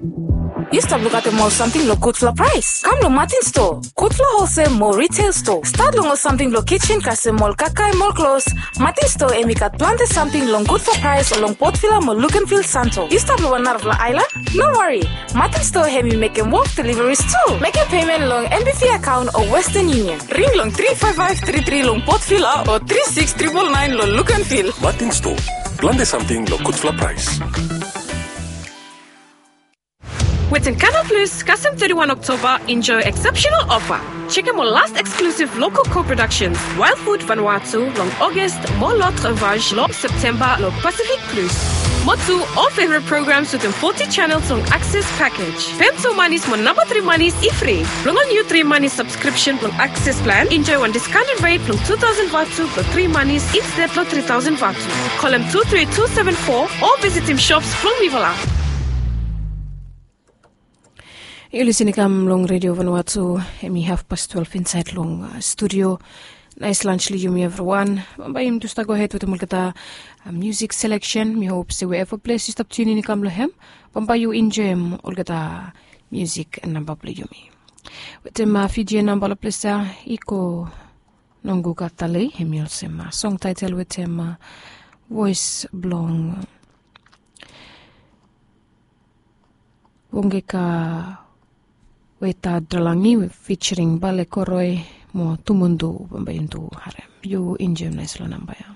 You stop look at the mall something lo good for price. Come lo Martin store. Good for wholesale mall retail store. Start long something lo kitchen kase mall kakai mall clothes. Martin store emikat plante something long good for price or long port filler mo look and feel santo. You stop lo Narvla Island? No worry. Martin store hemi make them walk deliveries too. Make a payment long NBC account or Western Union. Ring long 35533 long port filler or 36999 lo look and feel. Martin store. Plante something lo good for price. With Canal Plus, custom 31 October, enjoy exceptional offer. Check out our last exclusive local co-productions, Wild Food Vanuatu, long August, more L'Autre Vage, long September, long Pacific Plus. Motu, all favorite programs within 40 channels on Access Package. Pemso Manis, mon number 3 Manis, free. Long on new 3 Manis subscription on Access Plan, enjoy one discounted rate from 2,000 Vatu for 3 Manis instead of 3,000 Vatu. Call him 23274 or visit him shops from Vivala. You're listening to Long Radio Vanuatu, and we have past 12 inside Long studio. Nice lunch, Liyumi everyone. Bayim to go ahead with the Mulkata music selection. We hope so wherever place you stop tuning in Kamlahem. Bambayu enjoy Olgata music and number Liyumi. With the Fiji number plesa, Iko Nongu Katale, Hemilsema. Song title with him Voice Blong Wongeka Weta Dralangi featuring Bale Koroi mo Tumundu Bambayundu Harem. You enjoy nice lo nambaya.